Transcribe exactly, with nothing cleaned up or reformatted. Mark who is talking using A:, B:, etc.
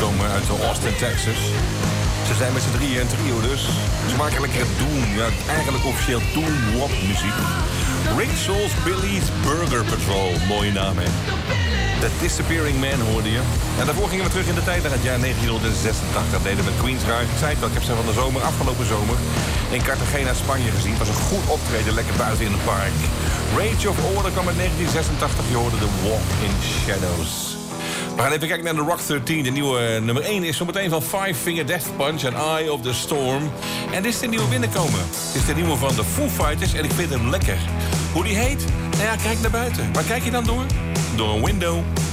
A: komen uit Austin, Texas. Ze zijn met z'n drieën een trio dus. Ze maken lekkere doom, ja, eigenlijk officieel doom-wop muziek. Rick Salisbury's Burger Patrol, mooie naam hè. The Disappearing Man hoorde je. En daarvoor gingen we terug in de tijd naar het jaar negentien zesentachtig. Dat deden we met Queen's Ruis. Ik zei het al, ik heb ze van de zomer, afgelopen zomer... in Cartagena, Spanje gezien. Het was een goed optreden, lekker buiten in het park. Rage of Order kwam uit negentien zesentachtig. Je hoorde The Walk in Shadows. We gaan even kijken naar de Rock dertien. De nieuwe uh, nummer één is zometeen van Five Finger Death Punch en Eye of the Storm. En dit is de nieuwe binnenkomen. Dit is de nieuwe van de Foo Fighters en ik vind hem lekker. Hoe die heet? Nou ja, kijk naar buiten. Waar kijk je dan door? Door een window.